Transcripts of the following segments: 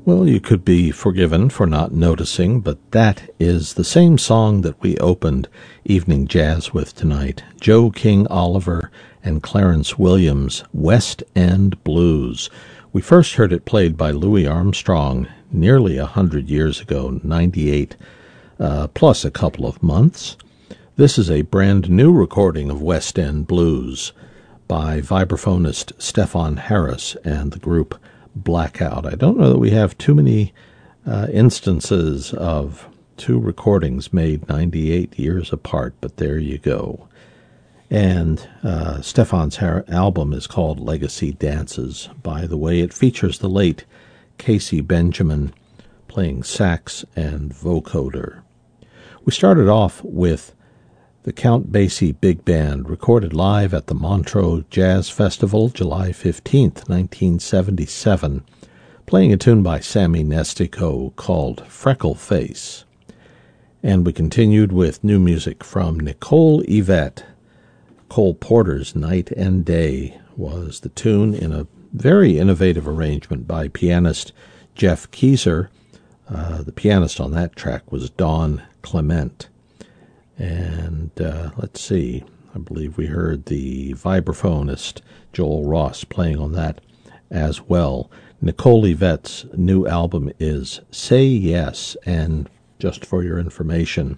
Well, you could be forgiven for not noticing, but that is the same song that we opened Evening Jazz with tonight. Joe King Oliver and Clarence Williams, West End Blues. We first heard it played by Louis Armstrong nearly 100 years ago, 98, plus a couple of months. This is a brand new recording of West End Blues by vibraphonist Stefan Harris and the group Blackout. I don't know that we have too many instances of two recordings made 98 years apart, but there you go. And Stefan's album is called Legacy Dances. By the way, it features the late Casey Benjamin playing sax and vocoder. We started off with the Count Basie Big Band, recorded live at the Montreux Jazz Festival, July 15th, 1977, playing a tune by Sammy Nestico called Freckle Face. And we continued with new music from Nicole Yvette. Cole Porter's Night and Day was the tune in a very innovative arrangement by pianist Jeff Keyser. The pianist on that track was Don Clement. And let's see, I believe we heard the vibraphonist Joel Ross playing on that as well. Nicole Yvette's new album is Say Yes, and just for your information,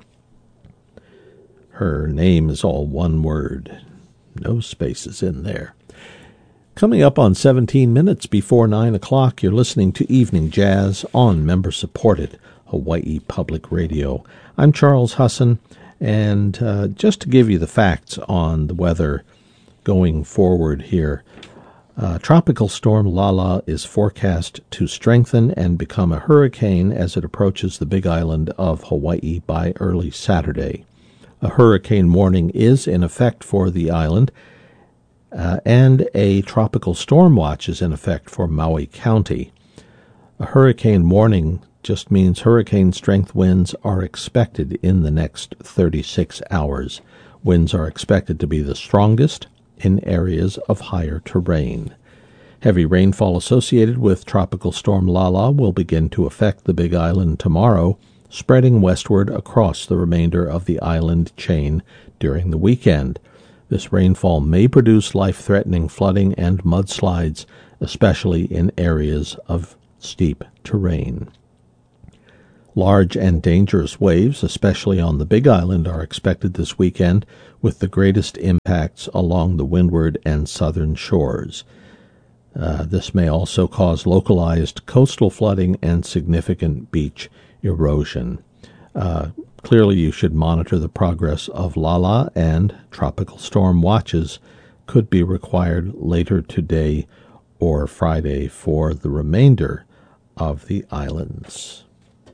her name is all one word, no spaces in there. Coming up on 17 minutes before 9 o'clock, you're listening to Evening Jazz on member-supported Hawaii Public Radio. I'm Charles Husson. And just to give you the facts on the weather going forward here, Tropical Storm Lala is forecast to strengthen and become a hurricane as it approaches the Big Island of Hawaii by early Saturday. A hurricane warning is in effect for the island, and a tropical storm watch is in effect for Maui County. A hurricane warning just means hurricane-strength winds are expected in the next 36 hours. Winds are expected to be the strongest in areas of higher terrain. Heavy rainfall associated with Tropical Storm Lala will begin to affect the Big Island tomorrow, spreading westward across the remainder of the island chain during the weekend. This rainfall may produce life-threatening flooding and mudslides, especially in areas of steep terrain. Large and dangerous waves, especially on the Big Island, are expected this weekend, with the greatest impacts along the windward and southern shores. This may also cause localized coastal flooding and significant beach erosion. Clearly, you should monitor the progress of Lala, and tropical storm watches could be required later today or Friday for the remainder of the islands.